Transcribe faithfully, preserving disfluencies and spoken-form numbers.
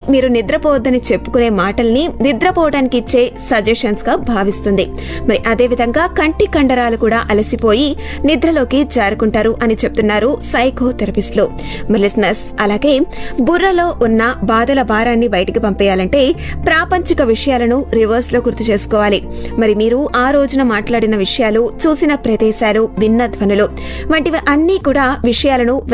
మీరు నిద్రపోవద్దని చెప్పుకునే మాటల్ని నిద్రపోవడానికి ఇచ్చే సజెషన్స్ గా భావిస్తుంది. మరి అదేవిధంగా కంటి కండరాలు కూడా అలసిపోయి నిద్రలోకి జారుకుంటారు అని చెప్తున్నారు సైకోథెరపిస్టులు. మరి లిసనర్స్, అలాగే బుర్రలో ఉన్న బాధల భారాన్ని బయటికి పంపేయాలంటే ప్రాపంచిక విషయాలను రివర్స్ లో గుర్తు చేసుకోవాలి. మరి మీరు ఆ రోజున మాట్లాడిన విషయాలు, చూసిన ప్రదేశాలు, విన్న ధ్వనులు వంటివి అన్నీ కూడా విషయాలను